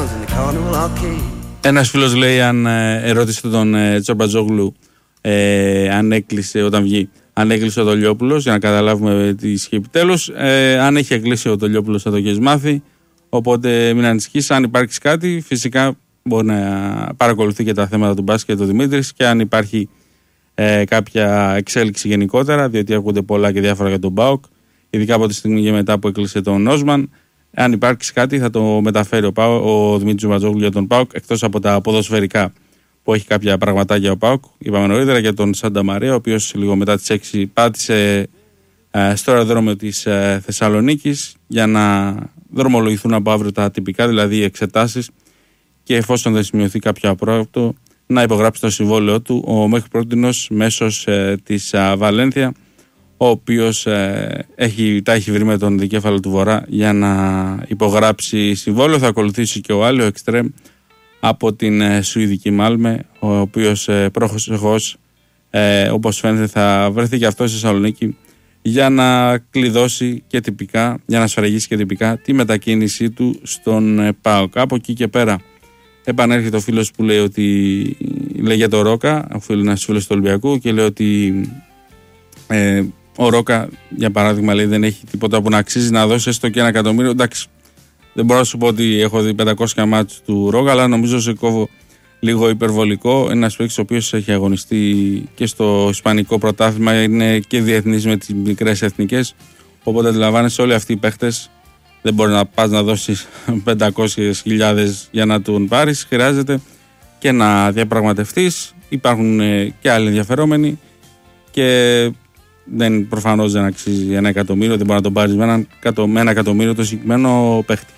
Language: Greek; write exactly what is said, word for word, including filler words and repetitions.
Ένας φίλος λέει, αν ε, ερώτησε τον ε, Τσορμπατζόγλου ε, αν έκλεισε όταν βγει, αν έκλεισε ο Τολιόπουλος, για να καταλάβουμε τι ισχύει επιτέλους. Ε, αν έχει κλείσει ο Τολιόπουλος θα το έχεις μάθει, οπότε μην ανησυχείς. Αν υπάρξει κάτι, φυσικά μπορεί να παρακολουθεί και τα θέματα του μπάσκετ ο Δημήτρης, και αν υπάρχει ε, κάποια εξέλιξη γενικότερα, διότι ακούγονται πολλά και διάφορα για τον ΠΑΟΚ, ειδικά από τη στιγμή και μετά που έκλεισε τον Όσμαν. Αν υπάρξει κάτι θα το μεταφέρει ο, ΠΑΟΚ, ο Δημήτρης Τζουμπατζόγλου για τον ΠΑΟΚ, εκτός από τα ποδοσφαιρικά που έχει κάποια πραγματάκια ο ΠΑΟΚ. Είπαμε νωρίτερα για τον Σάντα Μαρέα, ο οποίος λίγο μετά τις έξι πάτησε ε, στο αεροδρόμιο της ε, Θεσσαλονίκης για να δρομολογηθούν από αύριο τα τυπικά, δηλαδή οι εξετάσεις, και εφόσον δεν σημειωθεί κάποιο απρόοπτο να υπογράψει το συμβόλαιο του ο μέχρι πρότινος μέσος ε, της ε, Βαλένθια, ο οποίος ε, έχει, τα έχει βρει με τον δικέφαλο του Βορρά για να υπογράψει συμβόλαιο. Θα ακολουθήσει και ο άλλο εξτρέμ από την ε, Σουηδική Μάλμε, ο οποίος ε, πρόχος ε, όπως φαίνεται θα βρεθεί και αυτό στη Θεσσαλονίκη για να κλειδώσει και τυπικά, για να σφραγίσει και τυπικά τη μετακίνησή του στον ε, ΠΑΟΚ. Από εκεί και πέρα επανέρχεται ο φίλος που λέει ότι λέει για το Ρόκα, ο φίλος, ένας φίλος του Ολυμπιακού, και λέει ότι ε, ο Ρόκα, για παράδειγμα, λέει, δεν έχει τίποτα που να αξίζει να δώσει έστω και ένα εκατομμύριο. Εντάξει, δεν μπορώ να σου πω ότι έχω δει πεντακόσια μάτς του Ρόκα, αλλά νομίζω σε κόβω λίγο υπερβολικό. Ένας παίκτης ο οποίος έχει αγωνιστεί και στο Ισπανικό πρωτάθλημα, είναι και διεθνής με τις μικρές εθνικές. Οπότε αντιλαμβάνεσαι, όλοι αυτοί οι παίκτες δεν μπορεί να πας να δώσεις πεντακόσιες χιλιάδες για να τον πάρεις. Χρειάζεται και να διαπραγματευτείς. Υπάρχουν και άλλοι ενδιαφερόμενοι και δεν, προφανώς δεν αξίζει ένα εκατομμύριο, δεν μπορεί να τον πάρεις με ένα, με ένα εκατομμύριο το συγκεκριμένο παίχτη.